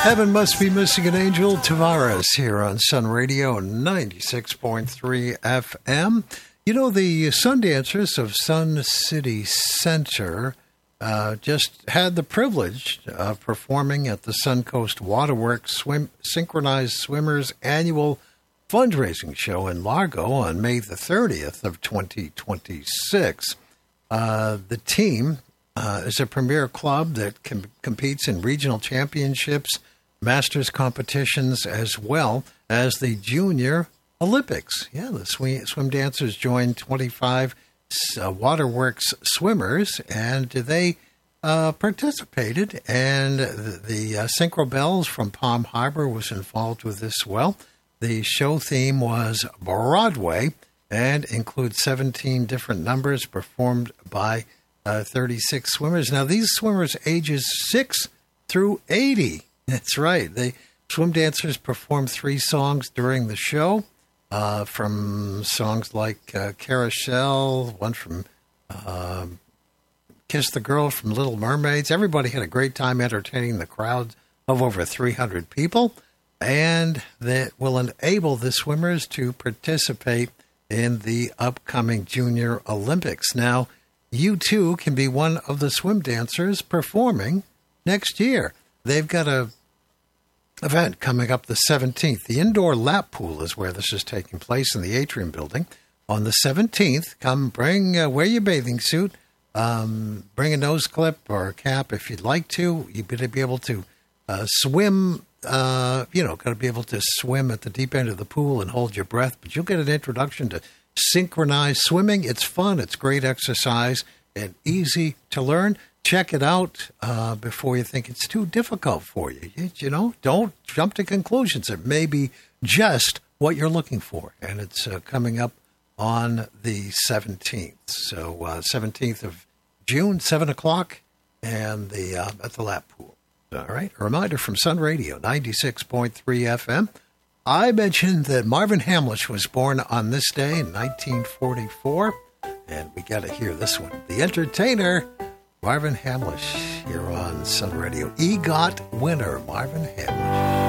Heaven Must Be Missing an Angel, Tavares here on Sun Radio 96.3 FM. You know, the Sundancers of Sun City Center just had the privilege of performing at the Suncoast Waterworks Synchronized Swimmers annual fundraising show in Largo on May the 30th of 2026. The team is a premier club that competes in regional championships, masters competitions, as well as the Junior Olympics. Yeah, the swim dancers joined 25 waterworks swimmers, and they participated. And the Synchro Bells from Palm Harbor was involved with this as well. The show theme was Broadway and includes 17 different numbers performed by 36 swimmers. Now, these swimmers ages 6 through 80. That's right. The swim dancers performed 3 songs during the show, from songs like Carousel, one from Kiss the Girl from Little Mermaids. Everybody had a great time entertaining the crowd of over 300 people, and that will enable the swimmers to participate in the upcoming Junior Olympics. Now, you too can be one of the swim dancers performing next year. They've got a event coming up the 17th. The indoor lap pool is where this is taking place in the Atrium building. On the 17th, come wear your bathing suit, bring a nose clip or a cap if you'd like to. You're going to be able to swim, got to be able to swim at the deep end of the pool and hold your breath, but you'll get an introduction to synchronized swimming. It's fun. It's great exercise and easy to learn. Check it out before you think it's too difficult for you. Don't jump to conclusions. It may be just what you're looking for. And it's coming up on the 17th. So 17th of June, 7 o'clock, and at the lap pool. All right. A reminder from Sun Radio, 96.3 FM. I mentioned that Marvin Hamlisch was born on this day in 1944. And we got to hear this one. The Entertainer, Marvin Hamlisch, here on Sun Radio. EGOT winner, Marvin Hamlisch.